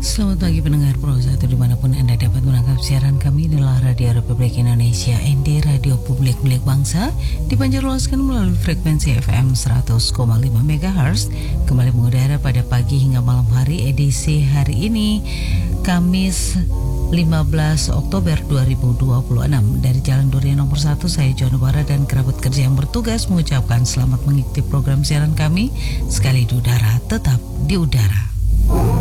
Selamat pagi pendengar Pro 1 dimanapun Anda dapat menangkap siaran kami. Inilah Radio Republik Indonesia ND, Radio Publik milik bangsa, dipancarluaskan melalui frekuensi FM 100,5 MHz. Kembali mengudara pada pagi hingga malam hari edisi hari ini, Kamis 15 Oktober 2026. Dari Jalan Durian nomor 1, saya Jono Bara dan kerabat kerja yang bertugas mengucapkan selamat mengikuti program siaran kami. Sekali di udara, tetap di udara.